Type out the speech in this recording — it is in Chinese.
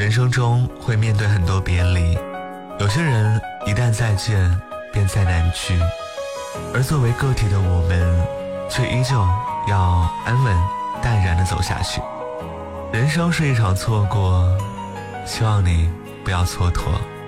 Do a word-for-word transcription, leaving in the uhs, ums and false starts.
人生中会面对很多别离，有些人一旦再见便再难聚，而作为个体的我们却依旧要安稳淡然地走下去。人生是一场错过，希望你不要蹉跎。